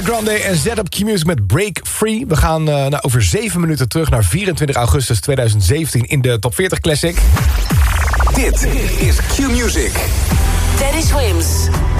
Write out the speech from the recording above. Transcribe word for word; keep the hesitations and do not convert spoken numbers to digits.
Grande en Zet-Up Q-Music met Break Free. We gaan uh, nou, over zeven minuten terug naar vierentwintig augustus tweeduizend zeventien in de Top veertig Classic. Dit is Q-Music. Teddy Swims.